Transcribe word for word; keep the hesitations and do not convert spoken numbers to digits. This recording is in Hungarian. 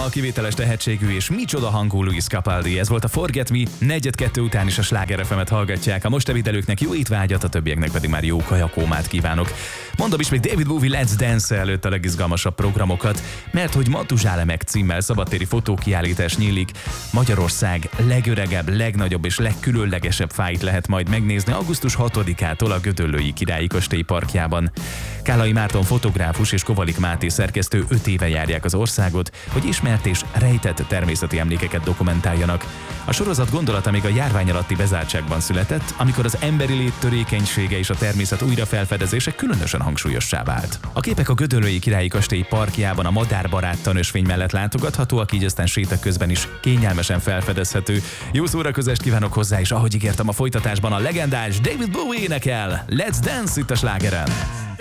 a kivételes tehetségű és micsoda hangú Luis Capaldi. Ez volt a Forget Me, negyed kettő után is a Sláger ef emet hallgatják. A most ebédelőknek jó étvágyat, a többieknek pedig már jó kajakómát kívánok. Mondom is még David Bowie Let's Dance előtt a legizgalmasabb programokat, mert hogy Matuzsálemek címmel szabadtéri fotókiállítás nyílik. Magyarország legöregebb, legnagyobb és legkülönlegesebb fáit lehet majd megnézni augusztus hatodikától a Gödöllői Királyi Kastély parkjában. Kálai Márton fotográfus és Kovalik Máté szerkesztő öt éve járják az országot, hogy ismert és rejtett természeti emlékeket dokumentáljanak. A sorozat gondolata még a járvány alatti bezártságban született, amikor az emberi lét törékenysége és a természet újrafelfedezése különösen hangsúlyossá vált. A képek a Gödöllői Királyi Kastély parkjában a madárbarát tanösvény mellett látogathatóak, így aztán séta közben is kényelmesen felfedezhető. Jó szórakozást kívánok hozzá, és ahogy ígértem, a folytatásban a legendás David Bowie énekel. Let's Dance itt a Slágeren!